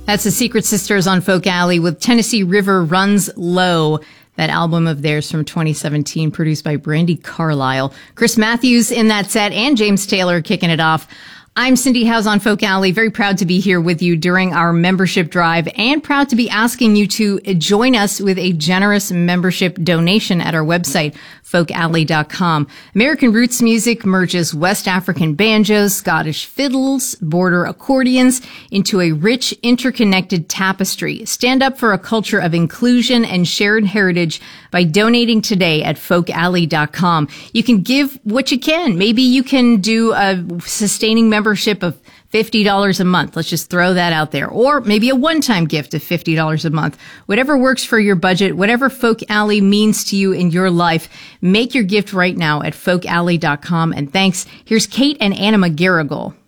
That's the Secret Sisters on Folk Alley with Tennessee River Runs Low, that album of theirs from 2017, produced by Brandy Carlisle. Chris Matthews in that set and James Taylor kicking it off. I'm Cindy Howes on Folk Alley. Very proud to be here with you during our membership drive and proud to be asking you to join us with a generous membership donation at our website, folkalley.com. American roots music merges West African banjos, Scottish fiddles, border accordions into a rich, interconnected tapestry. Stand up for a culture of inclusion and shared heritage by donating today at folkalley.com. You can give what you can. Maybe you can do a sustaining membership of $50 a month. Let's just throw that out there. Or maybe a one-time gift of $50 a month. Whatever works for your budget, whatever Folk Alley means to you in your life, make your gift right now at folkalley.com. And thanks. Here's Kate and Anna McGarrigle.